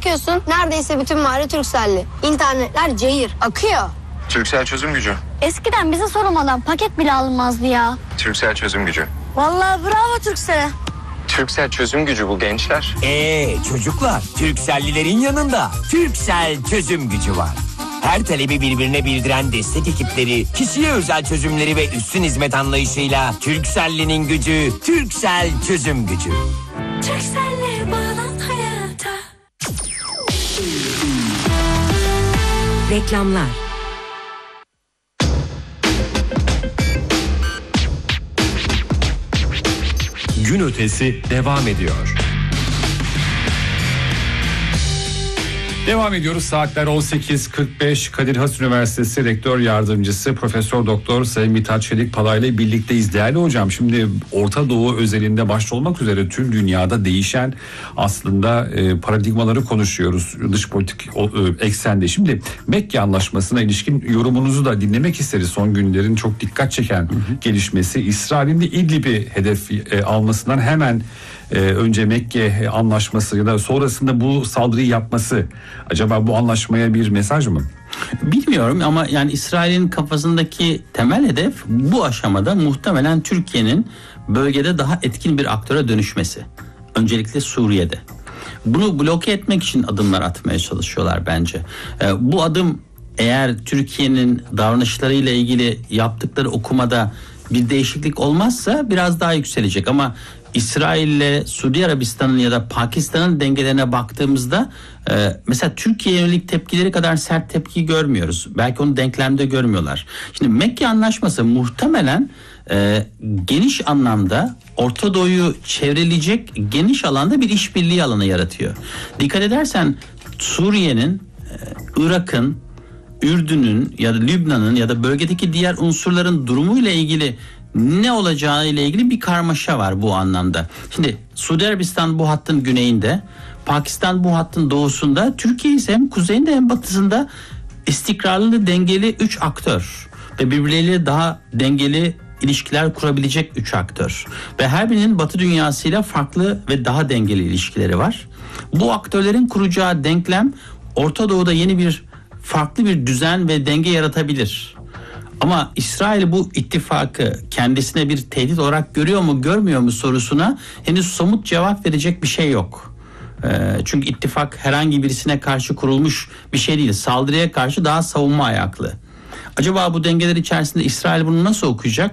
bakıyorsun neredeyse bütün mahalle Turkcell'li. İnternetler cayır akıyor. Turkcell çözüm gücü. Eskiden bize sormadan paket bile alınmazdı ya. Turkcell çözüm gücü. Vallahi bravo Turkcell'e. Turkcell çözüm gücü bu gençler. Çocuklar, Turkcell'lilerin yanında Turkcell çözüm gücü var. Her talebi birbirine bildiren destek ekipleri, kişiye özel çözümleri ve üstün hizmet anlayışıyla Turkcell'linin gücü, Turkcell çözüm gücü. Turkcell'le bağlan hayata. Reklamlar. Gün ötesi devam ediyor. Devam ediyoruz. Saatler 18.45. Kadir Has Üniversitesi Rektör Yardımcısı Profesör Doktor Sayın Mithat Çelikpala ile birlikteyiz. Değerli hocam, şimdi Orta Doğu özelinde başta olmak üzere tüm dünyada değişen aslında paradigmaları konuşuyoruz dış politik eksende. Şimdi Mekke Anlaşması'na ilişkin yorumunuzu da dinlemek isteriz. Son günlerin çok dikkat çeken gelişmesi, İsrail'in de İdlib'i hedef almasından hemen önce Mekke Anlaşması ya da sonrasında bu saldırıyı yapması, acaba bu anlaşmaya bir mesaj mı? Bilmiyorum ama yani İsrail'in kafasındaki temel hedef bu aşamada muhtemelen Türkiye'nin bölgede daha etkin bir aktöre dönüşmesi. Öncelikle Suriye'de. Bunu bloke etmek için adımlar atmaya çalışıyorlar bence. Bu adım eğer Türkiye'nin davranışlarıyla ilgili yaptıkları okumada bir değişiklik olmazsa biraz daha yükselecek ama İsrail'le Suudi Arabistan'ın ya da Pakistan'ın dengelerine baktığımızda mesela Türkiye'ye yönelik tepkileri kadar sert tepki görmüyoruz. Belki onu denklemde görmüyorlar. Şimdi Mekke Anlaşması muhtemelen geniş anlamda Orta Doğu'yu çevreleyecek geniş alanda bir işbirliği alanı yaratıyor. Dikkat edersen Suriye'nin, Irak'ın, Ürdün'ün ya da Lübnan'ın ya da bölgedeki diğer unsurların durumuyla ilgili ne olacağı ile ilgili bir karmaşa var bu anlamda. Şimdi Suudi Arabistan bu hattın güneyinde, Pakistan bu hattın doğusunda, Türkiye ise hem kuzeyinde hem batısında istikrarlı, dengeli 3 aktör ve birbirleriyle daha dengeli ilişkiler kurabilecek 3 aktör. Ve her birinin Batı dünyasıyla farklı ve daha dengeli ilişkileri var. Bu aktörlerin kuracağı denklem Orta Doğu'da yeni bir farklı bir düzen ve denge yaratabilir. Ama İsrail bu ittifakı kendisine bir tehdit olarak görüyor mu görmüyor mu sorusuna henüz somut cevap verecek bir şey yok. Çünkü ittifak herhangi birisine karşı kurulmuş bir şey değil. Saldırıya karşı daha savunma ayaklı. Acaba bu dengeler içerisinde İsrail bunu nasıl okuyacak?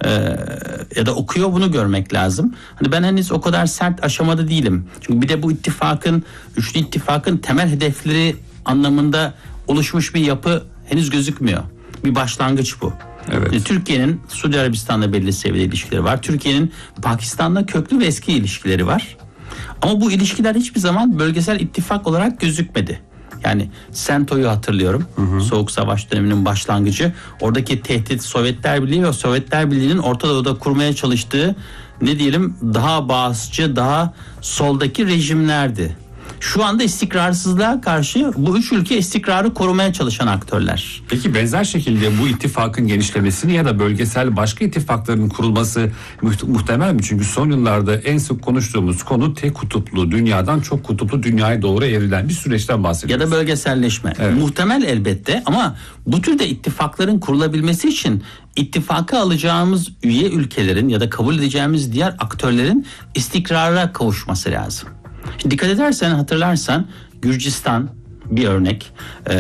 Ya da okuyor, bunu görmek lazım. Hani ben henüz o kadar sert aşamada değilim. Çünkü bir de bu ittifakın, üçlü ittifakın temel hedefleri anlamında oluşmuş bir yapı henüz gözükmüyor. Bir başlangıç bu. Evet. Türkiye'nin Suudi Arabistan'la belli seviyede ilişkileri var. Türkiye'nin Pakistan'la köklü ve eski ilişkileri var. Ama bu ilişkiler hiçbir zaman bölgesel ittifak olarak gözükmedi. Yani SENTO'yu hatırlıyorum. Soğuk Savaş döneminin başlangıcı. Oradaki tehdit Sovyetler Birliği ve Sovyetler Birliği'nin Orta Doğu'da kurmaya çalıştığı ne diyelim daha bağımsızcı, daha soldaki rejimlerdi. Şu anda istikrarsızlığa karşı bu üç ülke istikrarı korumaya çalışan aktörler. Peki benzer şekilde bu ittifakın genişlemesini ya da bölgesel başka ittifakların kurulması muhtemel mi? Çünkü son yıllarda en sık konuştuğumuz konu tek kutuplu, dünyadan çok kutuplu dünyaya doğru evrilen bir süreçten bahsediyoruz. Ya da bölgeselleşme. Evet. Muhtemel elbette ama bu türde ittifakların kurulabilmesi için ittifaka alacağımız üye ülkelerin ya da kabul edeceğimiz diğer aktörlerin istikrara kavuşması lazım. Şimdi dikkat edersen, hatırlarsan Gürcistan bir örnek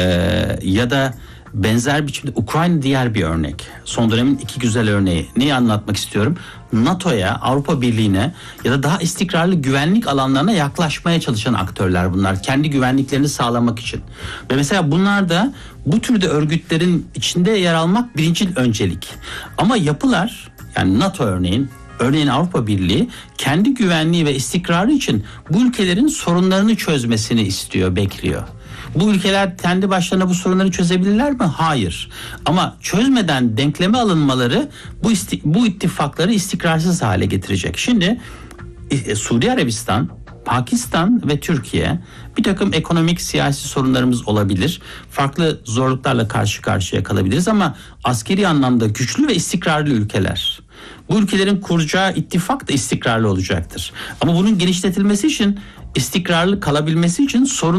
ya da benzer biçimde Ukrayna diğer bir örnek. Son dönemin iki güzel örneği. Neyi anlatmak istiyorum? NATO'ya, Avrupa Birliği'ne ya da daha istikrarlı güvenlik alanlarına yaklaşmaya çalışan aktörler bunlar. Kendi güvenliklerini sağlamak için. Ve mesela bunlar da bu türde örgütlerin içinde yer almak birinci öncelik. Ama yapılar, yani NATO örneğin Avrupa Birliği kendi güvenliği ve istikrarı için bu ülkelerin sorunlarını çözmesini istiyor, bekliyor. Bu ülkeler kendi başlarına bu sorunları çözebilirler mi? Hayır. Ama çözmeden denkleme alınmaları bu ittifakları istikrarsız hale getirecek. Şimdi Suudi Arabistan, Pakistan ve Türkiye bir takım ekonomik, siyasi sorunlarımız olabilir. Farklı zorluklarla karşı karşıya kalabiliriz ama askeri anlamda güçlü ve istikrarlı ülkeler. Bu ülkelerin kuracağı ittifak da istikrarlı olacaktır. Ama bunun genişletilmesi için, istikrarlı kalabilmesi için sorun